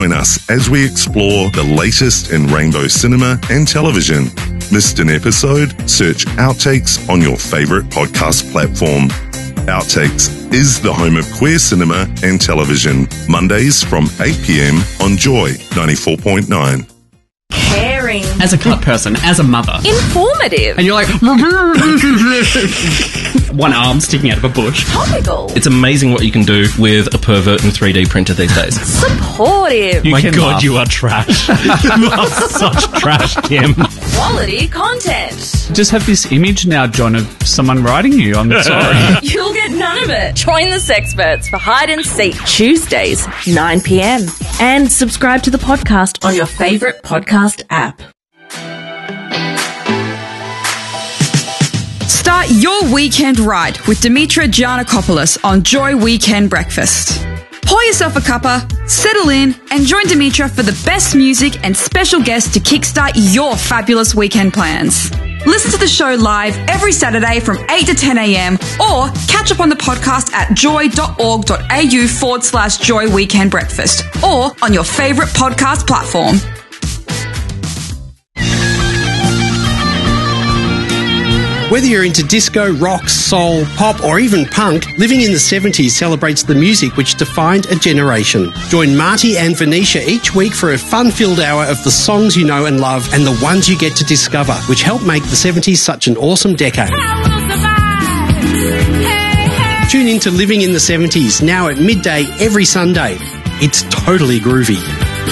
Join us as we explore the latest in rainbow cinema and television. Missed an episode? Search Outtakes on your favourite podcast platform. Outtakes is the home of queer cinema and television. Mondays from 8 p.m. on Joy 94.9. Caring. As a cut person, as a mother. Informative. And you're like... one arm sticking out of a bush. Topical. It's amazing what you can do with a pervert and 3D printer these days. Supportive. You My can God, laugh. you are trash. You are such trash, Kim. Quality content. Just have this image now, John, of someone writing you. I'm sorry. You'll get none of it. Join the Sexperts for Hide and Seek Tuesdays, 9 p.m. And subscribe to the podcast on your favourite podcast app. Start your weekend right with Dimitra Giannakopoulos on Joy Weekend Breakfast. Pour yourself a cuppa, settle in, and join Dimitra for the best music and special guests to kickstart your fabulous weekend plans. Listen to the show live every Saturday from 8 to 10 a.m. or catch up on the podcast at joy.org.au/Joy Weekend Breakfast or on your favourite podcast platform. Whether you're into disco, rock, soul, pop, or even punk, Living in the 70s celebrates the music which defined a generation. Join Marty and Venetia each week for a fun-filled hour of the songs you know and love and the ones you get to discover, which helped make the 70s such an awesome decade. Tune in to Living in the 70s, now at midday every Sunday. It's totally groovy.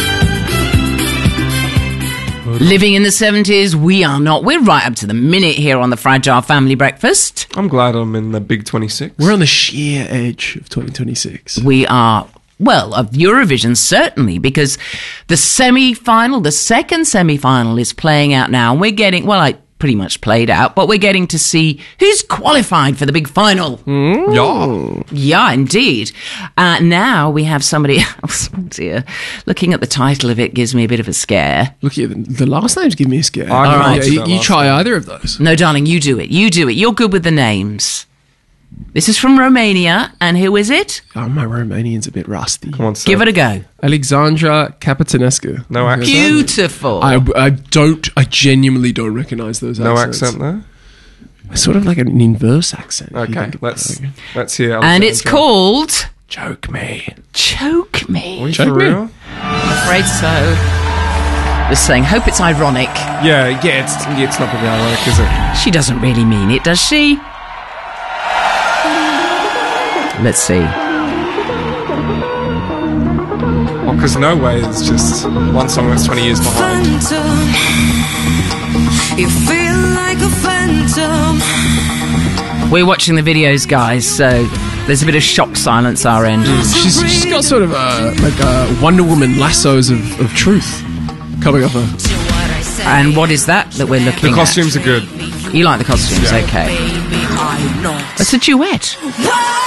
Living in the 70s, we are not. We're right up to the minute here on the Fragile Family Breakfast. I'm glad I'm in the big 26. We're on the sheer edge of 2026. We are, well, of Eurovision, certainly, because the semi-final, the second semi-final is playing out now. And we're getting, well, I pretty much played out, but we're getting to see who's qualified for the big final. Yeah. Yeah, indeed. Now we have somebody else. Oh dear. Looking at the title of it gives me a bit of a scare. Look here, the last names give me a scare. I All right. You try either of those. No, darling, you do it. You do it. You're good with the names. This is from Romania, and who is it? Oh, my Romanian's a bit rusty. Come on, sir. Give it a go. Alexandra Capitanescu. No accent. Beautiful. I genuinely don't recognise those No accents. accent there? It's sort of like an inverse accent. if you Okay, think about let's it. hear And it's Alexandra. called Choke Me. Choke Me. Are you Choke for Me. real? I'm afraid so. Just saying, hope it's ironic. Yeah, it's not going to be ironic, is it? She doesn't really mean it, does she? Let's see. Well, because No Way is just one song that's 20 years behind. You feel like a phantom. We're watching the videos, guys, so there's a bit of shock silence our end. She's got sort of like Wonder Woman lassos of truth coming off her. And what is that we're looking The costumes are good. at? You like the costumes? Yeah. Okay. It's a duet.